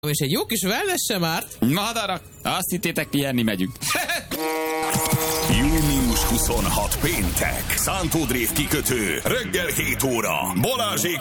És egy jó kis wellness sem árt. Na hát arra, azt hittétek, pihenni megyünk. Június 26 péntek. Szántó Drév kikötő. Reggel 7 óra. Balázsék